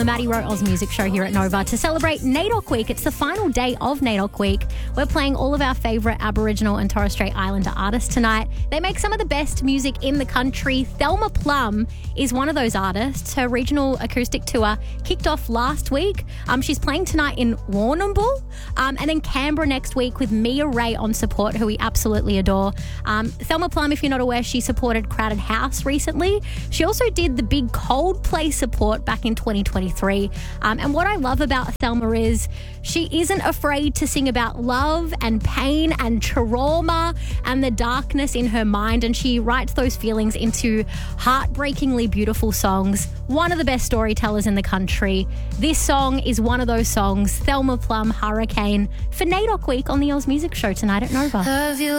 The Maddie Rowe Oz Music Show here at Nova to celebrate NAIDOC Week. It's the final day of NAIDOC Week. We're playing all of our favourite Aboriginal and Torres Strait Islander artists tonight. They make some of the best music in the country. Thelma Plum is one of those artists. Her regional acoustic tour kicked off last week. She's playing tonight in Warrnambool and then Canberra next week with Mia Ray on support, who we absolutely adore. Thelma Plum, if you're not aware, she supported Crowded House recently. She also did the big Coldplay support back in 2023. And what I love about Thelma is she isn't afraid to sing about love and pain and trauma and the darkness in her mind, and she writes those feelings into heartbreakingly beautiful songs. One of the best storytellers in the country. This song is one of those songs, Thelma Plum, Hurricane, for NAIDOC Week on the Oz Music Show tonight at Nova. Have you